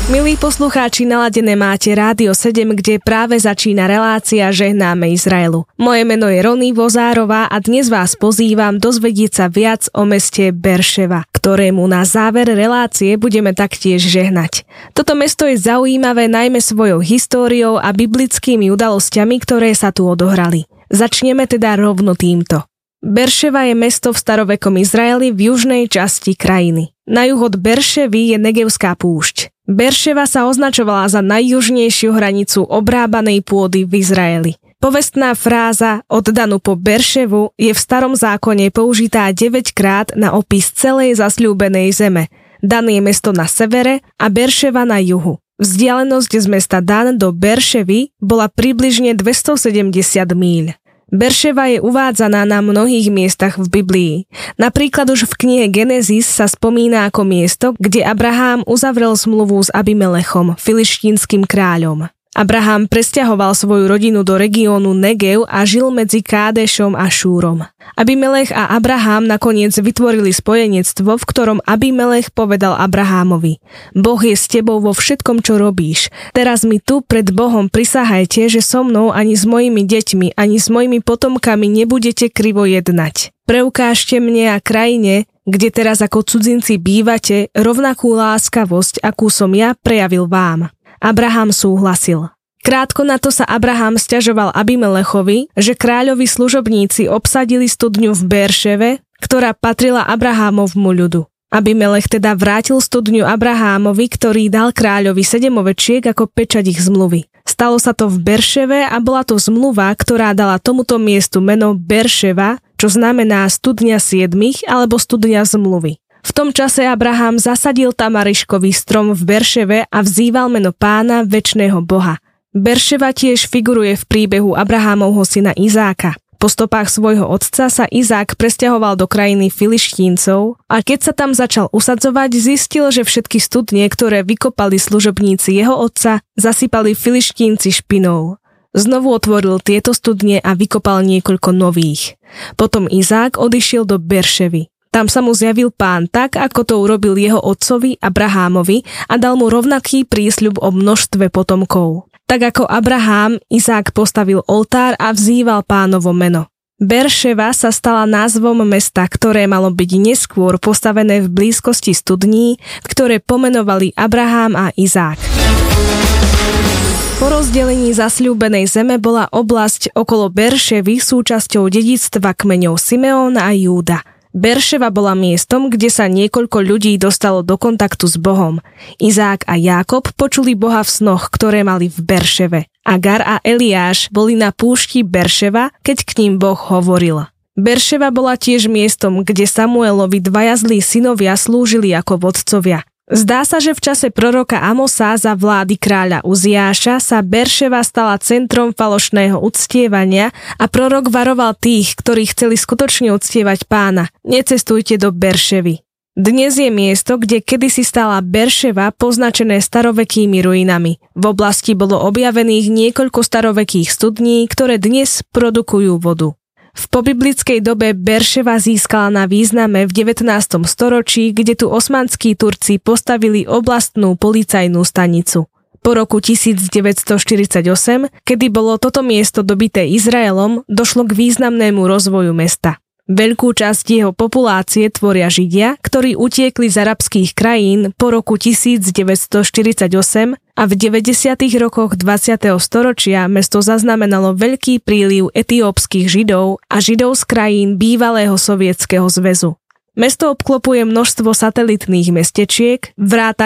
Milí poslucháči, naladené máte Rádio 7, kde práve začína relácia Žehnáme Izraelu. Moje meno je Rony Vozárová a dnes vás pozývam dozvedieť sa viac o meste Berševa, ktorému na záver relácie budeme taktiež žehnať. Toto mesto je zaujímavé najmä svojou históriou a biblickými udalosťami, ktoré sa tu odohrali. Začneme teda rovno týmto. Berševa je mesto v starovekom Izraeli v južnej časti krajiny. Na juh od Berševy je Negevská púšť. Berševa sa označovala za najjužnejšiu hranicu obrábanej pôdy v Izraeli. Povestná fráza od Danu po Berševu je v starom zákone použitá 9 krát na opis celej zasľúbenej zeme. Dan je mesto na severe a Berševa na juhu. Vzdialenosť z mesta Dan do Berševy bola približne 270 míľ. Berševa je uvádzaná na mnohých miestach v Biblii. Napríklad už v knihe Genesis sa spomína ako miesto, kde Abraham uzavrel zmluvu s Abimelechom, filištínskym kráľom. Abraham presťahoval svoju rodinu do regiónu Negev a žil medzi Kádešom a Šúrom. Abimelech a Abraham nakoniec vytvorili spojenectvo, v ktorom Abimelech povedal Abrahámovi: Boh je s tebou vo všetkom, čo robíš. Teraz mi tu pred Bohom prisahajte, že so mnou ani s mojimi deťmi, ani s mojimi potomkami nebudete krivo jednať. Preukážte mne a krajine, kde teraz ako cudzinci bývate, rovnakú láskavosť, akú som ja prejavil vám. Abraham súhlasil. Krátko na to sa Abraham sťažoval Abimelechovi, že kráľovi služobníci obsadili studňu v Berševe, ktorá patrila Abrahámovmu ľudu. Abimelech teda vrátil studňu Abrahámovi, ktorý dal kráľovi 7 ovečiek ako pečať ich zmluvy. Stalo sa to v Berševe a bola to zmluva, ktorá dala tomuto miestu meno Berševa, čo znamená studňa 7 alebo studňa zmluvy. V tom čase Abraham zasadil tamariškový strom v Berševe a vzýval meno Pána, večného Boha. Berševa tiež figuruje v príbehu Abrahámovho syna Izáka. Po stopách svojho otca sa Izák presťahoval do krajiny Filištíncov a keď sa tam začal usadzovať, zistil, že všetky studne, ktoré vykopali služobníci jeho otca, zasypali Filištínci špinou. Znovu otvoril tieto studne a vykopal niekoľko nových. Potom Izák odišiel do Berševy. Tam sa mu zjavil Pán tak, ako to urobil jeho otcovi Abrahámovi a dal mu rovnaký prísľub o množstve potomkov. Tak ako Abrahám, Izák postavil oltár a vzýval Pánovo meno. Berševa sa stala názvom mesta, ktoré malo byť neskôr postavené v blízkosti studní, ktoré pomenovali Abrahám a Izák. Po rozdelení zasľúbenej zeme bola oblasť okolo Berševy súčasťou dedičstva kmeňov Simeón a Júda. Berševa bola miestom, kde sa niekoľko ľudí dostalo do kontaktu s Bohom. Izák a Jákob počuli Boha v snoch, ktoré mali v Berševe. Agar a Eliáš boli na púšti Berševa, keď k ním Boh hovoril. Berševa bola tiež miestom, kde Samuelovi 2 zlí synovia slúžili ako vodcovia. Zdá sa, že v čase proroka Amosa za vlády kráľa Uziáša sa Berševa stala centrom falošného uctievania a prorok varoval tých, ktorí chceli skutočne uctievať Pána: necestujte do Berševy. Dnes je miesto, kde kedysi stála Berševa, poznačené starovekými ruinami. V oblasti bolo objavených niekoľko starovekých studní, ktoré dnes produkujú vodu. V pobiblickej dobe Berševa získala na význame v 19. storočí, kde tu osmanskí Turci postavili oblastnú policajnú stanicu. Po roku 1948, kedy bolo toto miesto dobité Izraelom, došlo k významnému rozvoju mesta. Veľkú časť jeho populácie tvoria Židia, ktorí utiekli z arabských krajín po roku 1948 a v 90. rokoch 20. storočia mesto zaznamenalo veľký príliv etiópskych Židov a Židov z krajín bývalého Sovietskeho zväzu. Mesto obklopuje množstvo satelitných mestečiek, vrátane